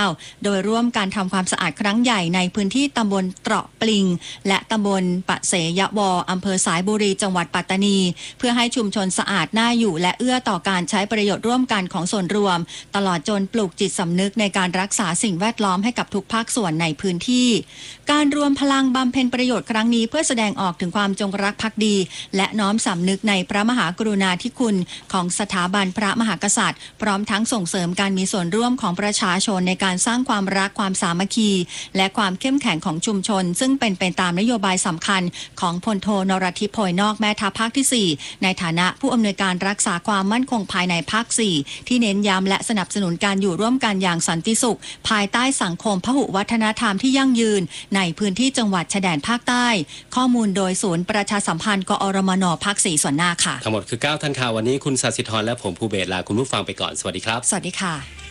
-19 โดยร่วมการทำความสะอาดครั้งใหญ่ในพื้นที่ตำบลเตราะปลิงและตำบลปะเสยะวออำเภอสายบุรีจังหวัดปัตตานีเพื่อให้ชุมชนสะอาดน่าอยู่และเอื้อต่อการใช้ประโยชน์ร่วมกันของส่วนรวมตลอดจนปลูกจิตสำนึกในการรักษาสิ่งแวดล้อมให้กับทุกภาคส่วนในพื้นที่การรวมพลังบำเพ็ญประโยชน์ครั้งนี้เพื่อแสดงออกถึงความจงรักภักดีและน้อมสำนึกในพระมหากรุณาธิคุณของสถาบันพระมหากษัตริย์พร้อมทั้งส่งเสริมการมีส่วนร่วมของประชาชนในการสร้างความรักความสามัคคีและความเข้มแข็งของชุมชนซึ่งเป็นไปตามนโยบายสำคัญของพลโทนรทิพย์โพยนอกแม่ทัพภาคที่ 4ในฐานะผู้อำนวยการรักษาความมั่นคงภายในภาค 4ที่เน้นย้ำและสนับสนุนการอยู่ร่วมกันอย่างสันติสุขภายใต้สังคมพหุวัฒนธรรมที่ยั่งยืนในพื้นที่จังหวัดชายแดนภาคใต้ข้อมูลโดยศูนย์ประชาสัมพันธ์กอรมนภาค 4ส่วนหน้าค่ะทั้งหมดคือ9ท่านข่าววันนี้คุณศศิธรและผมภูเบศลาคุณผู้ฟังไปก่อนสวัสดีครับสวัสดีค่ะ